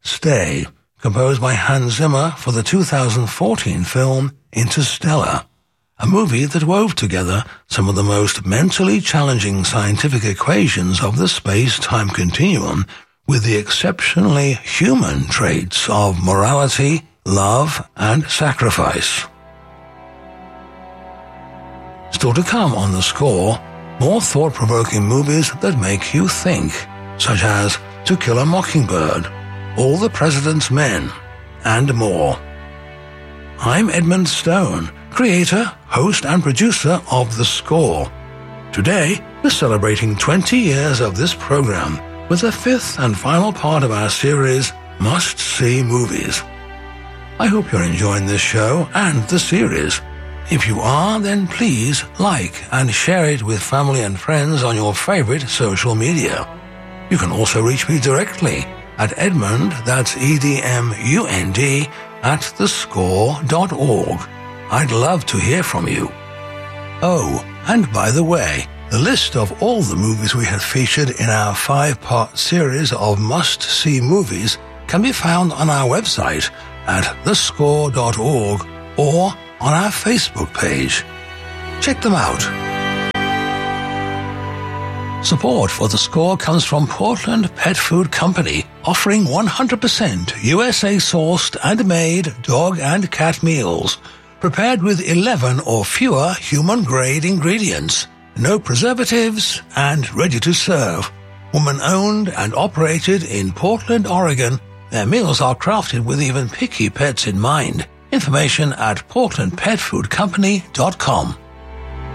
Stay, composed by Hans Zimmer for the 2014 film Interstellar, a movie that wove together some of the most mentally challenging scientific equations of the space-time continuum with the exceptionally human traits of morality, love, and sacrifice. Still to come on The Score, more thought-provoking movies that make you think, such as To Kill a Mockingbird, All the President's Men, and more. I'm Edmund Stone, creator, host, and producer of The Score. Today, we're celebrating 20 years of this program with the fifth and final part of our series, Must-See Movies. I hope you're enjoying this show and the series. If you are, then please like and share it with family and friends on your favorite social media. You can also reach me directly at Edmund, that's EDMUND, @thescore.org. I'd love to hear from you. Oh, and by the way, the list of all the movies we have featured in our 5-part series of must-see movies can be found on our website at thescore.org or on our Facebook page. Check them out. Support for The Score comes from Portland Pet Food Company, offering 100% USA-sourced and made dog and cat meals, prepared with 11 or fewer human-grade ingredients, no preservatives, and ready to serve. Woman-owned and operated in Portland, Oregon, their meals are crafted with even picky pets in mind. Information at portlandpetfoodcompany.com.